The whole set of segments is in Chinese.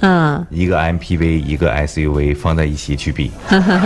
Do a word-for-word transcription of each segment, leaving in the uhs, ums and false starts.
嗯， 一个 M P V 一个 S U V 放在一起去比，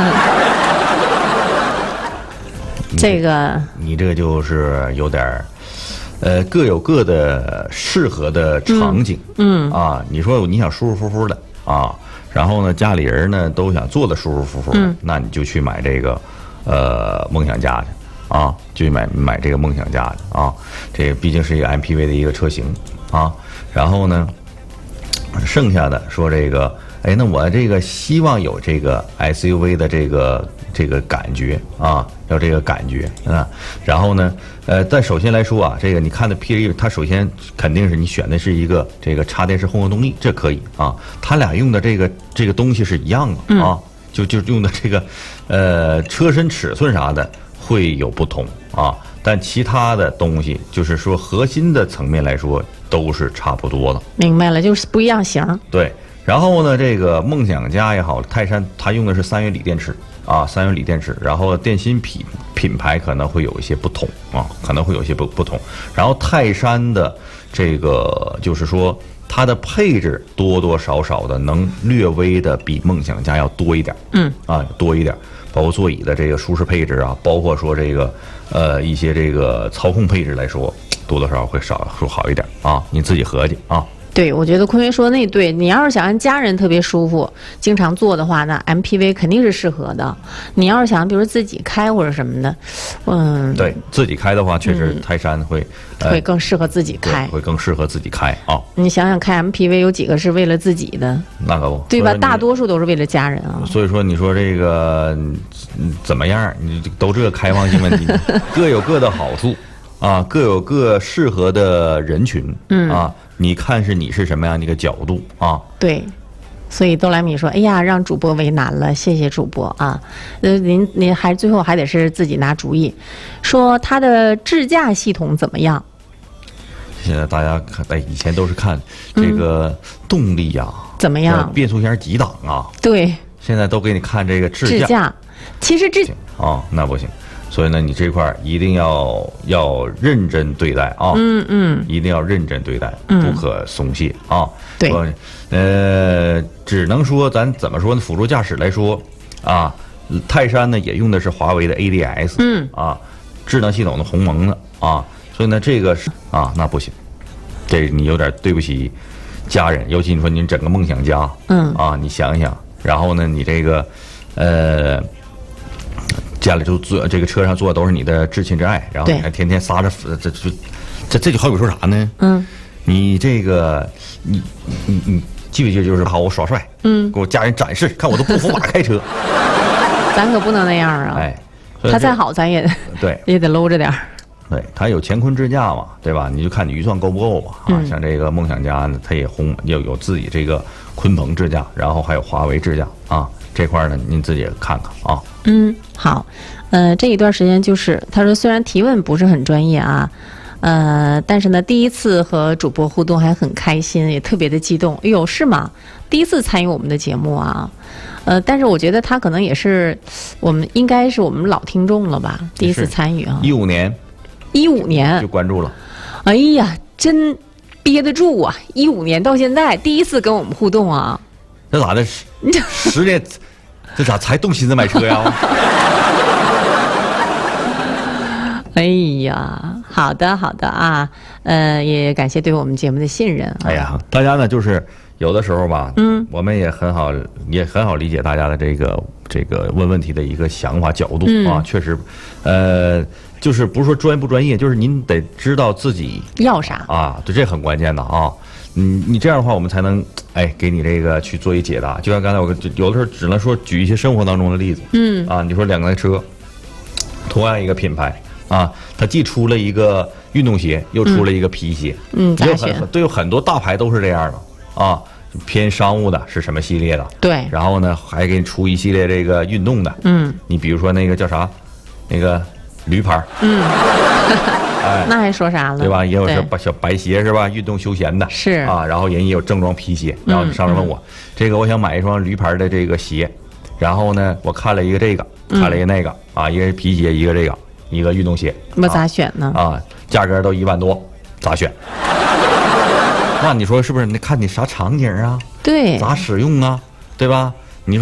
这个你这个就是有点儿。呃，各有各的适合的场景， 嗯, 嗯啊，你说你想舒舒服服的啊，然后呢，家里人呢都想坐的舒舒服服的，嗯、那你就去买这个，呃，梦想家去啊，就去买买这个梦想家去啊，这个毕竟是一个 M P V 的一个车型啊，然后呢，剩下的说这个，哎，那我这个希望有这个 S U V 的这个这个感觉啊，要这个感觉啊，然后呢。呃，但首先来说啊，这个你看的 P R E， 它首先肯定是你选的是一个这个插电式混合动力，这可以啊。它俩用的这个这个东西是一样的啊，嗯、就就用的这个呃车身尺寸啥的会有不同啊，但其他的东西就是说核心的层面来说都是差不多的。 明白了，就是不一样型。 对，然后呢，这个梦想家也好，泰山它用的是三元锂电池。啊，三元锂电池，然后电芯品品牌可能会有一些不同啊，可能会有一些不不同。然后泰山的这个就是说它的配置多多少少的能略微的比梦想家要多一点，嗯，啊多一点，包括座椅的这个舒适配置啊，包括说这个呃一些这个操控配置来说，多多少少会少说好一点啊，你自己合计啊。 对，我觉得坤威说的那对，你要是想让家人特别舒服，经常坐的话，那 M P V 肯定是适合的。你要是想，比如自己开或者什么的，嗯， 对自己开的话，确实泰山会、 嗯呃、会更适合自己开， 会更适合自己开啊。 你想想开 M P V 有几个是为了自己的？ 那可不， 对吧？大多数都是为了家人啊。 所以说，你说这个怎么样？你都这个开放性问题，各有各的好处啊，各有各适合的人群，嗯啊。你看是你是什么样的一个角度啊？ 对，所以哆来咪说：“哎呀，让主播为难了，谢谢主播啊。呃，您您还最后还得是自己拿主意，说它的智驾系统怎么样？ 现在大家看，哎，以前都是看这个动力呀、啊嗯、怎么样， 变速箱几档啊？ 对， 现在都给你看这个智驾。 智驾，其实智啊，那不行。”所以呢，你这块一定要要认真对待啊， 嗯嗯， 一定要认真对待， 嗯、 不可松懈啊。 对， 呃，只能说咱怎么说呢？辅助驾驶来说啊，泰山呢也用的是华为的 A D S， 嗯啊，智能系统的鸿蒙的啊，所以呢，这个是啊，那不行，这你有点对不起家人，尤其你说您整个梦想家， 嗯啊，你想一想，然后呢，你这个呃。家里都坐这个车上坐的都是你的至亲至爱，然后你还天天撒着这这这这就好比说啥呢？ 嗯， 你这个你你你记不记得就是好我耍帅， 嗯， 给我家人展示，看我都不服马开车， 咱可不能那样啊！ 哎， 他再好咱也对也得搂着点儿。 对，它有乾坤智驾嘛，对吧？你就看你预算够不够吧。啊， 嗯、 像这个梦想家呢，它也红要有自己这个鲲鹏智驾，然后还有华为智驾啊。这块呢，您自己也看看啊。 嗯，好，呃，这一段时间就是他说，虽然提问不是很专业啊，呃，但是呢，第一次和主播互动还很开心，也特别的激动。哎呦，是吗？第一次参与我们的节目啊，呃，但是我觉得他可能也是我们应该是我们老听众了吧，第一次参与啊。 一五年， 一五年就关注了。 哎呀，真憋得住啊！一五年到现在第一次跟我们互动啊。 这咋的？十年，这咋才动心思买车呀？ 哎呀，好的好的啊，呃，也感谢对我们节目的信任、啊。 哎呀，大家呢就是有的时候吧，嗯，我们也很好，也很好理解大家的这个这个问问题的一个想法角度、嗯、啊，确实，呃，就是不是说专不专业，就是您得知道自己要啥啊，对，这很关键的啊。你你这样的话，我们才能哎给你这个去做一解答。就像刚才我有的时候只能说举一些生活当中的例子，嗯啊，你说两个车，同样一个品牌啊，它既出了一个运动鞋，又出了一个皮鞋， 嗯， 有很对，有很多大牌都是这样的啊，偏商务的是什么系列的？ 对， 然后呢还给你出一系列这个运动的，嗯，你比如说那个叫啥，那个驴牌， 嗯。 哎， 那还说啥了？ 对吧？也有是白小白鞋是吧？运动休闲的， 是啊。然后人也有正装皮鞋，然后上面问我，嗯嗯、这个我想买一双驴牌的这个鞋，然后呢，我看了一个这个，看了一个那个，嗯、啊，一个皮鞋，一个这个，一个运动鞋， 我咋选呢？ 啊，价格都一万多，咋选？那你说是不是？你看你啥场景啊？ 对， 咋使用啊，对吧？